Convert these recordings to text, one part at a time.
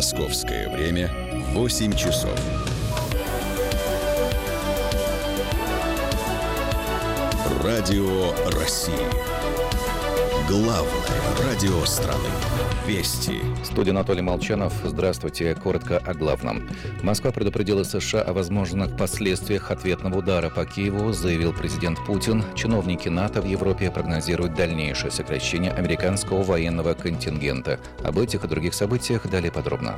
Московское время 8 часов. Радио России. Главное радио страны. Вести. Студия Анатолий Молчанов. Здравствуйте. Коротко о главном. Москва предупредила США о возможных последствиях ответного удара по Киеву, заявил президент Путин. Чиновники НАТО в Европе прогнозируют дальнейшее сокращение американского военного контингента. Об этих и других событиях далее подробно.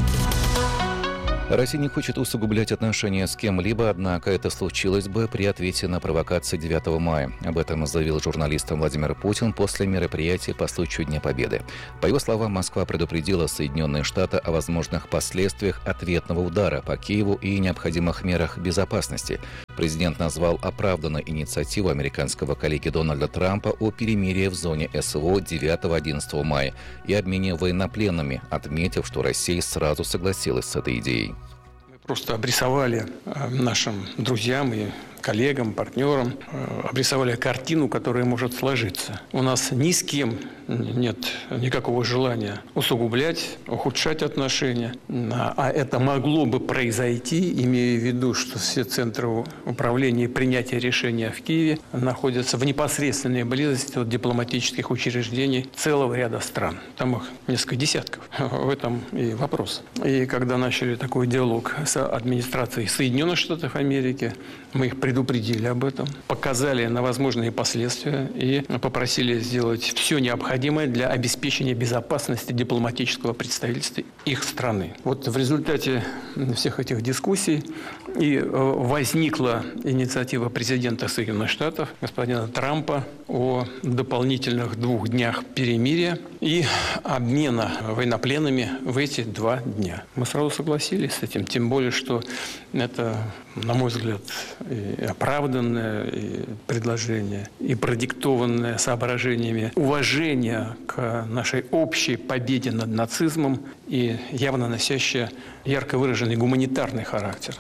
Россия не хочет усугублять отношения с кем-либо, однако это случилось бы при ответе на провокации 9 мая. Об этом заявил журналистам Владимир Путин после мероприятия по случаю Дня Победы. По его словам, Москва предупредила Соединенные Штаты о возможных последствиях ответного удара по Киеву и необходимых мерах безопасности. Президент назвал оправданной инициативу американского коллеги Дональда Трампа о перемирии в зоне СВО 9-11 мая и обмене военнопленными, отметив, что Россия сразу согласилась с этой идеей. Мы просто обрисовали нашим друзьям и коллегам, партнерам, обрисовали картину, которая может сложиться. У нас ни с кем нет никакого желания усугублять, ухудшать отношения. А это могло бы произойти, имея в виду, что все центры управления и принятия решения в Киеве находятся в непосредственной близости от дипломатических учреждений целого ряда стран. Там их несколько десятков. В этом и вопрос. И когда начали такой диалог с администрацией Соединенных Штатов Америки, мы их предупредили об этом, показали на возможные последствия и попросили сделать все необходимое для обеспечения безопасности дипломатического представительства их страны. Вот в результате всех этих дискуссий и возникла инициатива президента Соединенных Штатов, господина Трампа, о дополнительных 2 днях перемирия и обмена военнопленными в эти 2 дня. Мы сразу согласились с этим, тем более, что это, на мой взгляд, и оправданное предложение, и продиктованное соображениями уважения к нашей общей победе над нацизмом и явно носящее ярко выраженный гуманитарный характер.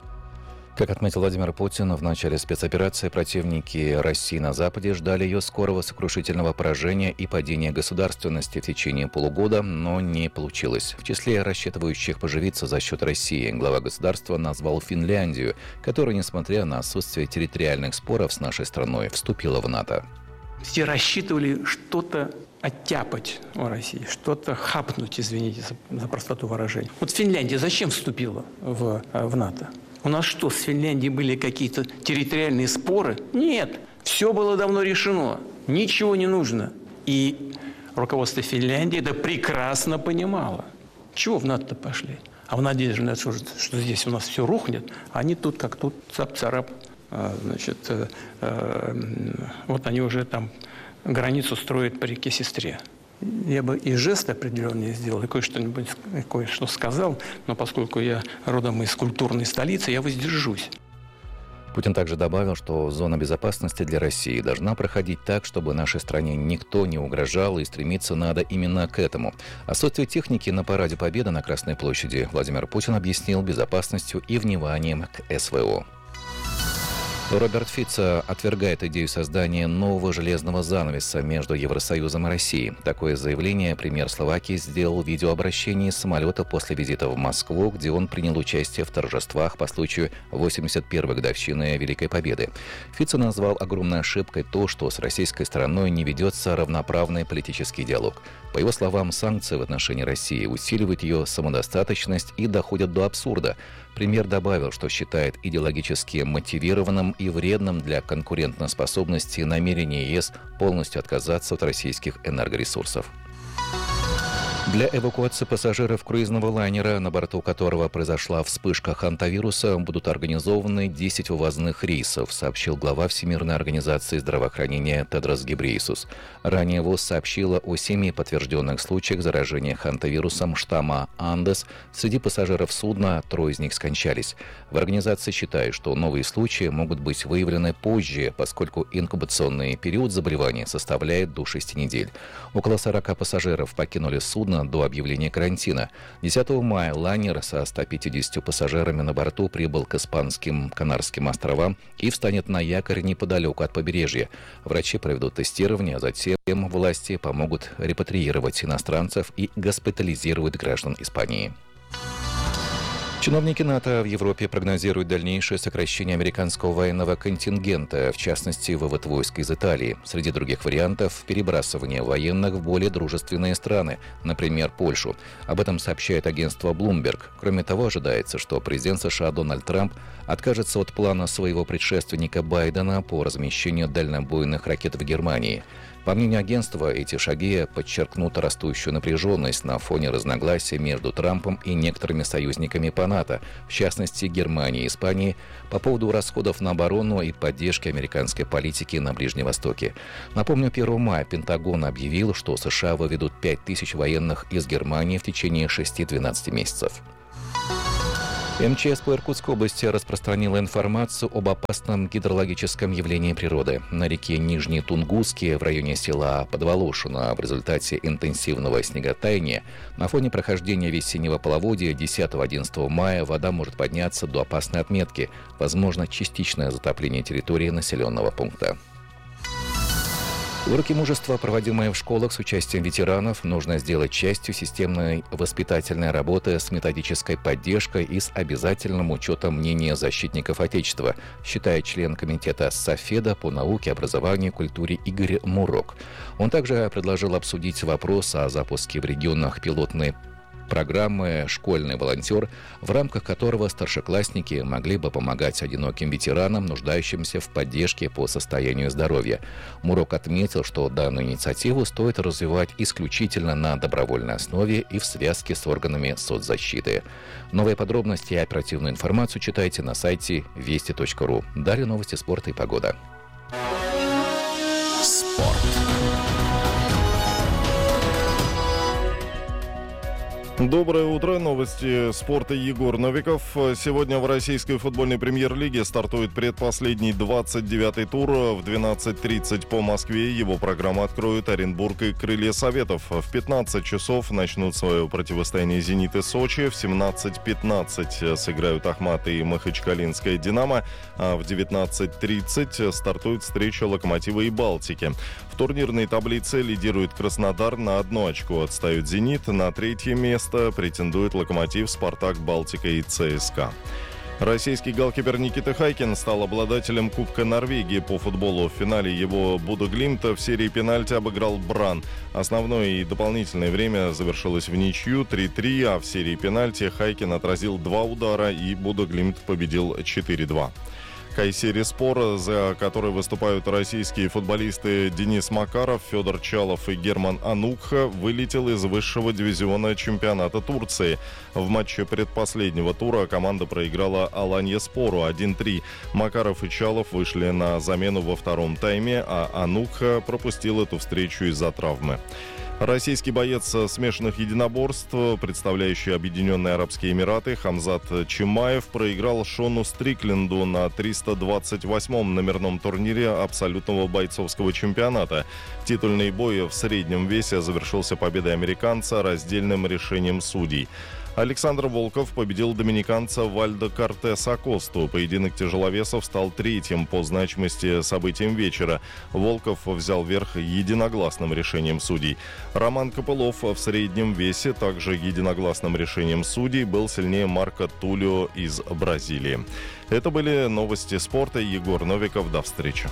Как отметил Владимир Путин, в начале спецоперации противники России на Западе ждали ее скорого сокрушительного поражения и падения государственности в течение полугода, но не получилось. В числе рассчитывающих поживиться за счет России глава государства назвал Финляндию, которая, несмотря на отсутствие территориальных споров с нашей страной, вступила в НАТО. Все рассчитывали что-то оттяпать у России, что-то хапнуть, извините за простоту выражения. Вот Финляндия зачем вступила в НАТО? У нас что, с Финляндией были какие-то территориальные споры? Нет, все было давно решено, ничего не нужно. И руководство Финляндии это прекрасно понимало. Чего в НАТО пошли? А в надежде, что здесь у нас все рухнет, а они тут как тут, цап-царап. Вот они уже там границу строят по реке Сестре. Я бы и жест определенный сделал, и кое-что сказал, но поскольку я родом из культурной столицы, я воздержусь. Путин также добавил, что зона безопасности для России должна проходить так, чтобы нашей стране никто не угрожал, и стремиться надо именно к этому. Отсутствие техники на параде Победы на Красной площади Владимир Путин объяснил безопасностью и вниманием к СВО. Роберт Фицо отвергает идею создания нового железного занавеса между Евросоюзом и Россией. Такое заявление премьер Словакии сделал в видеообращении с самолета после визита в Москву, где он принял участие в торжествах по случаю 81-й годовщины Великой Победы. Фицо назвал огромной ошибкой то, что с российской стороной не ведется равноправный политический диалог. По его словам, санкции в отношении России усиливают ее самодостаточность и доходят до абсурда. Премьер добавил, что считает идеологически мотивированным и вредным для конкурентоспособности намерение ЕС полностью отказаться от российских энергоресурсов. Для эвакуации пассажиров круизного лайнера, на борту которого произошла вспышка хантавируса, будут организованы 10 вывозных рейсов, сообщил глава Всемирной организации здравоохранения Тедрос Гебрейесус. Ранее ВОЗ сообщила о 7 подтвержденных случаях заражения хантавирусом штамма Андес. Среди пассажиров судна 3 из них скончались. В организации считают, что новые случаи могут быть выявлены позже, поскольку инкубационный период заболевания составляет до 6 недель. Около 40 пассажиров покинули судно ровно до объявления карантина. 10 мая лайнер со 150 пассажирами на борту прибыл к испанским Канарским островам и встанет на якорь неподалеку от побережья. Врачи проведут тестирование, а затем власти помогут репатриировать иностранцев и госпитализируют граждан Испании. Чиновники НАТО в Европе прогнозируют дальнейшее сокращение американского военного контингента, в частности, вывод войск из Италии. Среди других вариантов – перебрасывание военных в более дружественные страны, например, Польшу. Об этом сообщает агентство Bloomberg. Кроме того, ожидается, что президент США Дональд Трамп откажется от плана своего предшественника Байдена по размещению дальнобойных ракет в Германии. По мнению агентства, эти шаги подчеркнут растущую напряженность на фоне разногласий между Трампом и некоторыми союзниками по НАТО, в частности Германии и Испании, по поводу расходов на оборону и поддержки американской политики на Ближнем Востоке. Напомню, 1 мая Пентагон объявил, что США выведут 5000 военных из Германии в течение 6-12 месяцев. МЧС по Иркутской области распространила информацию об опасном гидрологическом явлении природы. На реке Нижний Тунгусский в районе села Подволошино в результате интенсивного снеготаяния на фоне прохождения весеннего половодья 10-11 мая вода может подняться до опасной отметки. Возможно частичное затопление территории населенного пункта. Уроки мужества, проводимые в школах с участием ветеранов, нужно сделать частью системной воспитательной работы с методической поддержкой и с обязательным учетом мнения защитников Отечества, считает член комитета Софеда по науке, образованию и культуре Игорь Мурок. Он также предложил обсудить вопрос о запуске в регионах пилотной программы «Школьный волонтер», в рамках которого старшеклассники могли бы помогать одиноким ветеранам, нуждающимся в поддержке по состоянию здоровья. Мурок отметил, что данную инициативу стоит развивать исключительно на добровольной основе и в связке с органами соцзащиты. Новые подробности и оперативную информацию читайте на сайте вести.ру. Далее новости спорта и погода. Спорт. Доброе утро. Новости спорта. Егор Новиков. Сегодня в российской футбольной премьер-лиге стартует предпоследний 29-й тур. В 12:30 по Москве его программу откроют Оренбург и Крылья Советов. В 15 часов начнут свое противостояние «Зенит» и «Сочи». В 17:15 сыграют «Ахмат» и Махачкалинская «Динамо». А в 19:30 стартует встреча «Локомотива» и «Балтики». В турнирной таблице лидирует Краснодар, на 1 очко отстают «Зенит», на 3-е место претендует «Локомотив», «Спартак», «Балтика» и ЦСКА. Российский голкипер Никита Хайкин стал обладателем Кубка Норвегии по футболу. В финале его Бодо Глимт в серии пенальти обыграл Бран. Основное и дополнительное время завершилось в ничью 3-3, а в серии пенальти Хайкин отразил 2 удара и Бодо Глимт победил 4-2. Кайсери-Спор, за который выступают российские футболисты Денис Макаров, Федор Чалов и Герман Анукха, вылетел из высшего дивизиона чемпионата Турции. В матче предпоследнего тура команда проиграла Аланьяспору 1-3. Макаров и Чалов вышли на замену во втором тайме, а Анукха пропустил эту встречу из-за травмы. Российский боец смешанных единоборств, представляющий Объединенные Арабские Эмираты, Хамзат Чимаев проиграл Шону Стрикленду на 328-м номерном турнире абсолютного бойцовского чемпионата. Титульный бой в среднем весе завершился победой американца раздельным решением судей. Александр Волков победил доминиканца Вальдо Кортес Акосту. Поединок тяжеловесов стал 3-м по значимости событием вечера. Волков взял верх единогласным решением судей. Роман Копылов в среднем весе, также единогласным решением судей, был сильнее Марко Тулио из Бразилии. Это были новости спорта. Егор Новиков. До встречи.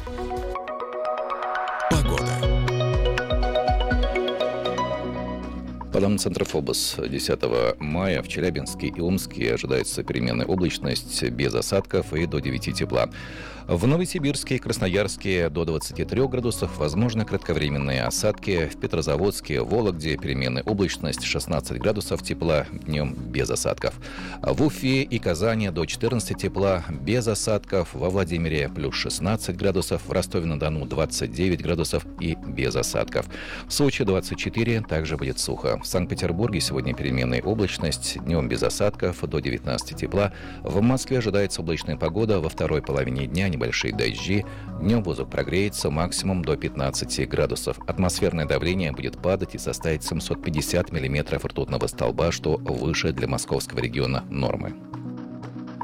По данным Центра ФОБОС, 10 мая в Челябинске и Омске ожидается переменная облачность без осадков и до 9 тепла. В Новосибирске и Красноярске до 23 градусов, возможно кратковременные осадки. В Петрозаводске, Вологде переменная облачность 16 градусов тепла, днем без осадков. В Уфе и Казани до 14 тепла, без осадков. Во Владимире плюс 16 градусов, в Ростове-на-Дону 29 градусов и без осадков. В Сочи 24, также будет сухо. В Санкт-Петербурге сегодня переменная облачность, днем без осадков, до 19 тепла. В Москве ожидается облачная погода, во второй половине дня небольшие дожди. Днем воздух прогреется максимум до 15 градусов. Атмосферное давление будет падать и составить 750 миллиметров ртутного столба, что выше для московского региона нормы.